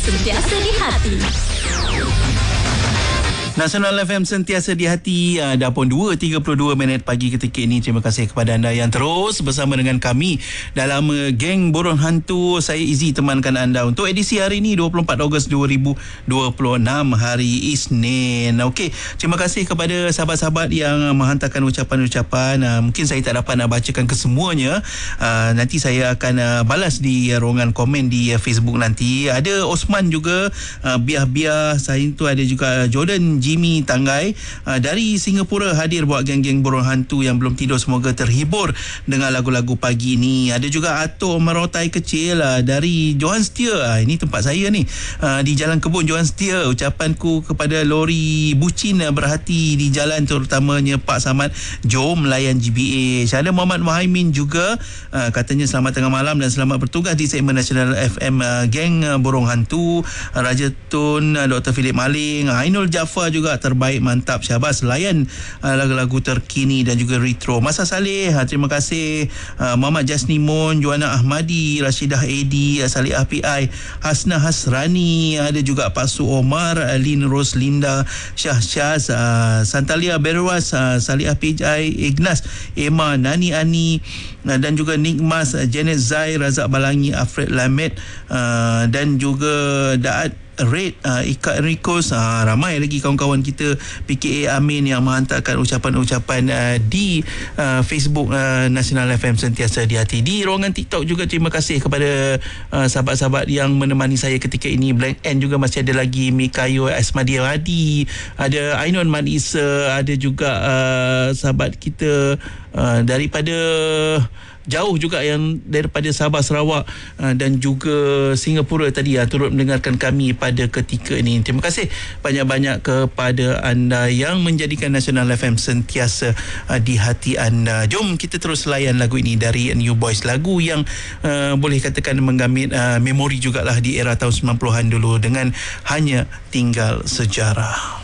Sentiasa di hati. Nasional FM sentiasa di hati. Dah pun 2.32 minit pagi ketika ini. Terima kasih kepada anda yang terus bersama dengan kami dalam Geng Burung Hantu. Saya Izzy temankan anda untuk edisi hari ini 24 Ogos 2026 hari Isnin. Okey, terima kasih kepada sahabat-sahabat yang menghantarkan ucapan-ucapan. Mungkin saya tak dapat nak bacakan kesemuanya. Nanti saya akan balas di ruangan komen di Facebook nanti. Ada Osman juga, Biah-Biah. Saya tu ada juga Jordan Jimmy Tanggai dari Singapura hadir buat geng-geng Burung Hantu yang belum tidur. Semoga terhibur dengan lagu-lagu pagi ini. Ada juga Atok Merotai Kecil dari Johan Setia. Ini tempat saya ni, di Jalan Kebun Johan Setia. Ucapanku kepada lori bucin berhati di jalan, terutamanya Pak Samad, jom layan GBH. Ada Muhammad Muhaimin juga, katanya selamat tengah malam dan selamat bertugas di segmen Nasional FM Geng Burung Hantu. Raja Tun, Dr. Philip Maling, Ainul Jaafar juga terbaik, mantap, syabas, layan lagu-lagu terkini dan juga retro. Masa Saleh, terima kasih. Muhammad Jasnimun, Juana Ahmadi, Rashidah Edi, Salihah PI, Hasna Hasrani, ada juga Pak Su Omar, Lin Roslinda, Syah Syaz, Santalia Berwas, Salihah PI, Ignas, Emma, Nani Ani, dan juga Nikmas, Janet Zai, Razak Balangi, Alfred Lamed, dan juga Daat Red, Ika Enricos, ramai lagi kawan-kawan kita PKA Amin yang menghantarkan ucapan-ucapan di Facebook Nasional FM sentiasa di hati. Di ruangan TikTok juga terima kasih kepada sahabat-sahabat yang menemani saya ketika ini. Blank N juga masih ada lagi, Mikayo Asmadi Radi, ada Ainun Manisa, ada juga sahabat kita daripada jauh juga yang daripada Sabah, Sarawak dan juga Singapura tadi turut mendengarkan kami pada ketika ini. Terima kasih banyak-banyak kepada anda yang menjadikan Nasional FM sentiasa di hati anda. Jom kita terus layan lagu ini dari New Boys, lagu yang boleh katakan menggamit memori jugalah di era tahun 90-an dulu dengan Hanya Tinggal Sejarah.